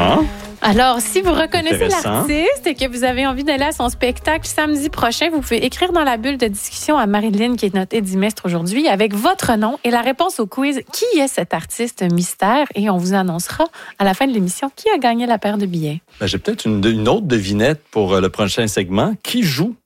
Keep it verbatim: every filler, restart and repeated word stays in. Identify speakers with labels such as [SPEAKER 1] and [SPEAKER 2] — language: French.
[SPEAKER 1] Ah.
[SPEAKER 2] Alors, si vous reconnaissez
[SPEAKER 1] Intéressant.
[SPEAKER 2] l'artiste et que vous avez envie d'aller à son spectacle samedi prochain, vous pouvez écrire dans la bulle de discussion à Marilyn, qui est notre édimestre aujourd'hui, avec votre nom et la réponse au quiz « Qui est cet artiste mystère? » Et on vous annoncera à la fin de l'émission qui a gagné la paire de billets.
[SPEAKER 1] Ben, j'ai peut-être une, une autre devinette pour euh, le prochain segment. Qui joue